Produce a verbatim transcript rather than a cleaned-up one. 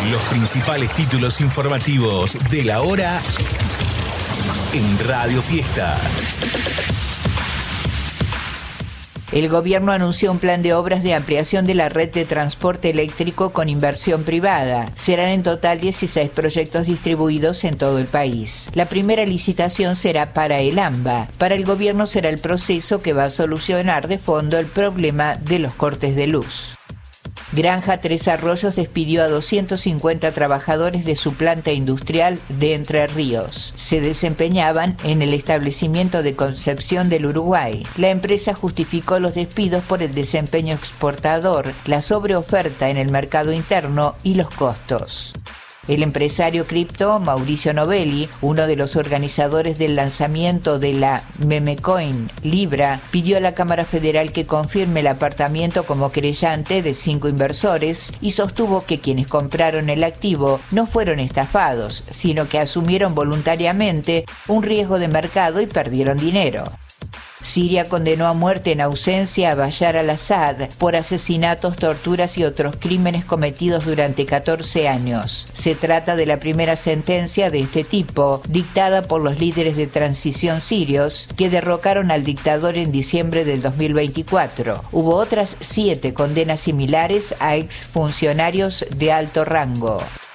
Los principales títulos informativos de la hora en Radio Fiesta. El gobierno anunció un plan de obras de ampliación de la red de transporte eléctrico con inversión privada. Serán en total dieciséis proyectos distribuidos en todo el país. La primera licitación será para el AMBA. Para el gobierno será el proceso que va a solucionar de fondo el problema de los cortes de luz. Granja Tres Arroyos despidió a doscientos cincuenta trabajadores de su planta industrial de Entre Ríos. Se desempeñaban en el establecimiento de Concepción del Uruguay. La empresa justificó los despidos por el desempeño exportador, la sobreoferta en el mercado interno y los costos. El empresario cripto Mauricio Novelli, uno de los organizadores del lanzamiento de la memecoin Libra, pidió a la Cámara Federal que confirme el apartamiento como querellante de cinco inversores y sostuvo que quienes compraron el activo no fueron estafados, sino que asumieron voluntariamente un riesgo de mercado y perdieron dinero. Siria condenó a muerte en ausencia a Bashar al-Assad por asesinatos, torturas y otros crímenes cometidos durante catorce años. Se trata de la primera sentencia de este tipo, dictada por los líderes de transición sirios que derrocaron al dictador en diciembre del dos mil veinticuatro. Hubo otras siete condenas similares a exfuncionarios de alto rango.